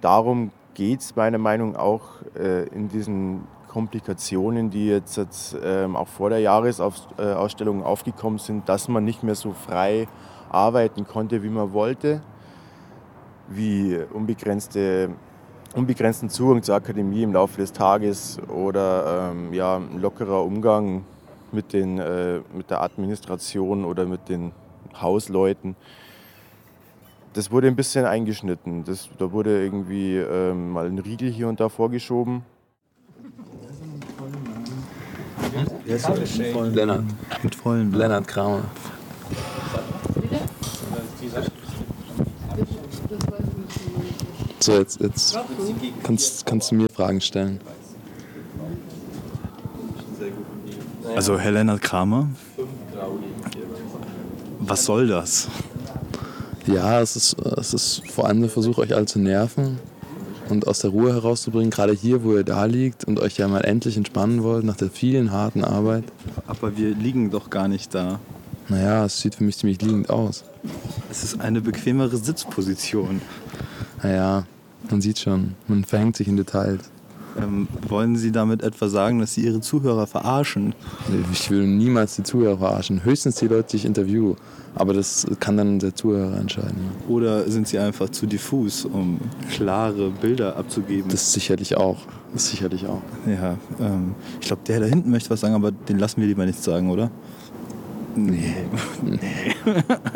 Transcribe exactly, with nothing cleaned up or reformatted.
darum geht es meiner Meinung nach auch äh, in diesen Komplikationen, die jetzt, jetzt ähm, auch vor der Jahresausstellung aufgekommen sind, dass man nicht mehr so frei arbeiten konnte, wie man wollte, wie unbegrenzte, unbegrenzten Zugang zur Akademie im Laufe des Tages oder ähm, ja, ein lockerer Umgang mit, den, äh, mit der Administration oder mit den Hausleuten. Das wurde ein bisschen eingeschnitten. Das, da wurde irgendwie ähm, mal ein Riegel hier und da vorgeschoben. Lennart. Mit vollen Namen. Lennart Kramer. So, jetzt, jetzt kannst, kannst du mir Fragen stellen. Also Herr Lennart Kramer, was soll das? Ja, es ist, es ist vor allem der Versuch, euch alle zu nerven und aus der Ruhe herauszubringen, gerade hier, wo ihr da liegt und euch ja mal endlich entspannen wollt nach der vielen harten Arbeit. Aber wir liegen doch gar nicht da. Naja, es sieht für mich ziemlich liegend aus. Es ist eine bequemere Sitzposition. Naja, man sieht schon, man verhängt sich in Details. Ähm, wollen Sie damit etwa sagen, dass Sie Ihre Zuhörer verarschen? Ich will niemals die Zuhörer verarschen, höchstens die Leute, die ich interviewe. Aber das kann dann der Zuhörer entscheiden. Oder sind Sie einfach zu diffus, um klare Bilder abzugeben? Das sicherlich auch. Das sicherlich auch. Ja, ähm, ich glaube, der da hinten möchte was sagen, aber den lassen wir lieber nichts sagen, oder? Nee. Nee.